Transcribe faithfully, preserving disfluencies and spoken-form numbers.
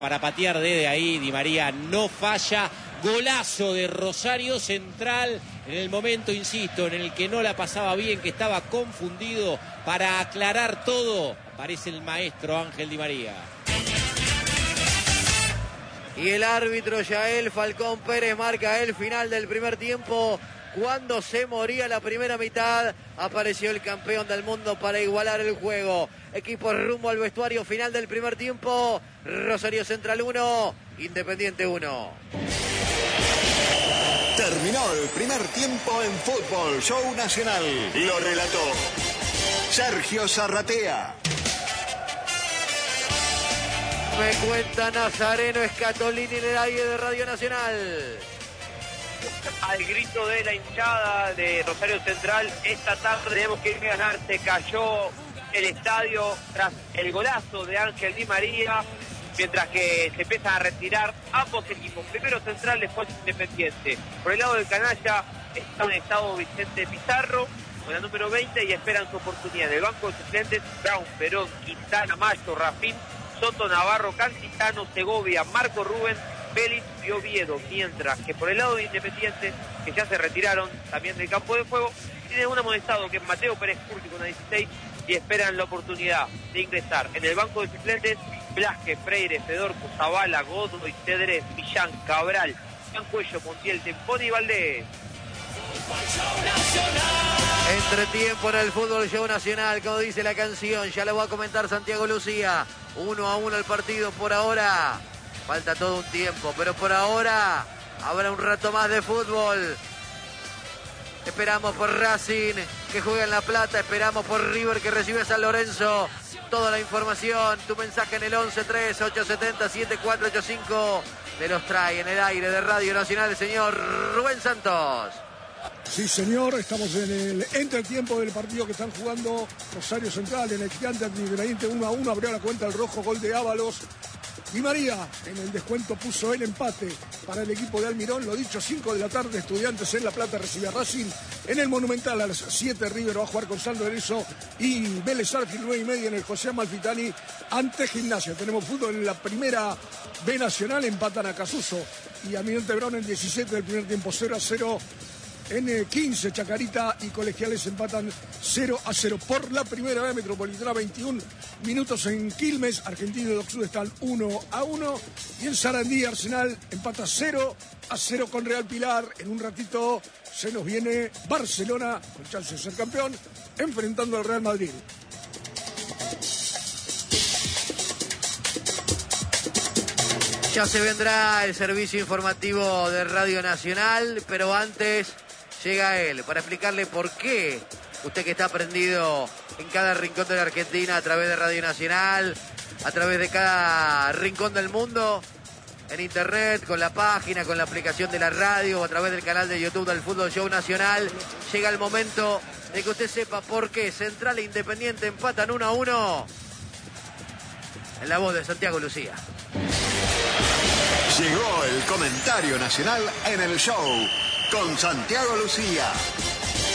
Para patear desde ahí, Di María no falla. Golazo de Rosario Central en el momento, insisto, en el que no la pasaba bien, que estaba confundido. Para aclarar todo, aparece el maestro Ángel Di María. Y el árbitro Yael Falcón Pérez marca el final del primer tiempo. Cuando se moría la primera mitad, apareció el campeón del mundo para igualar el juego. Equipo rumbo al vestuario, final del primer tiempo. Rosario Central uno, Independiente uno. Terminó el primer tiempo en Fútbol Show Nacional. Lo relató Sergio Zarratea. Me cuenta Nazareno Escatolini en el aire de Radio Nacional. Al grito de la hinchada de Rosario Central, esta tarde tenemos que ir a ganar. Se cayó el estadio tras el golazo de Ángel Di María, mientras que se empiezan a retirar ambos equipos. Primero Central, después Independiente. Por el lado del canalla está un estado Vicente Pizarro con la número veinte y esperan su oportunidad. En el banco de suplentes, Brown, Perón, Quintana, Mayo, Rafín, Soto, Navarro, Cantitano, Segovia, Marco Rubén, Vélez y Oviedo, mientras que por el lado de Independiente, que ya se retiraron también del campo de juego, tienen un amonestado que es Mateo Pérez Curti con la dieciséis y esperan la oportunidad de ingresar. En el banco de suplentes, Blasque, Freire, Fedorco, Zavala, Godoy, Cedrés, Millán, Cabral, Juan Cuello, Montiel, Temponi y Valdés. Entretiempo en el Fútbol Show Nacional, como dice la canción, ya lo va a comentar Santiago Lucía. Uno a uno el partido por ahora. Falta todo un tiempo, pero por ahora habrá un rato más de fútbol. Esperamos por Racing, que juega en La Plata. Esperamos por River, que recibe a San Lorenzo. Toda la información, tu mensaje en el once tres ocho siete cero siete cuatro ocho cinco. Me los trae en el aire de Radio Nacional el señor Rubén Santos. Sí, señor, estamos en el entretiempo del partido que están jugando Rosario Central en el Gigante Independiente uno a uno. Abrió la cuenta el rojo, gol de Ábalos. Di María en el descuento puso el empate para el equipo de Almirón. Lo dicho, cinco de la tarde, Estudiantes en La Plata recibe a Racing. En el Monumental a las siete, River va a jugar con San Lorenzo y Vélez Sarsfield, nueve y media en el José Amalfitani ante Gimnasia. Tenemos fútbol en la primera B Nacional, empatan a Casuso y Almirante Brown en diecisiete del primer tiempo, cero a cero. En quince, Chacarita y Colegiales empatan cero a cero. Por la primera vez, Metropolitana, veintiún minutos en Quilmes. Argentino y Doc Sud están uno a uno. Y en Sarandí, Arsenal empata cero a cero con Real Pilar. En un ratito se nos viene Barcelona, con chance de ser campeón, enfrentando al Real Madrid. Ya se vendrá el servicio informativo de Radio Nacional, pero antes llega él para explicarle por qué usted que está prendido en cada rincón de la Argentina a través de Radio Nacional, a través de cada rincón del mundo, en internet, con la página, con la aplicación de la radio o a través del canal de YouTube del Fútbol Show Nacional, llega el momento de que usted sepa por qué Central e Independiente empatan uno a uno. En la voz de Santiago Lucía. Llegó el comentario nacional en el show con Santiago Lucía.